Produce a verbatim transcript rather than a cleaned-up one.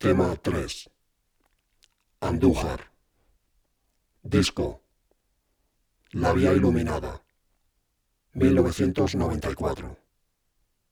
Tema tres. Andújar. Disco. La vía iluminada. mil novecientos noventa y cuatro.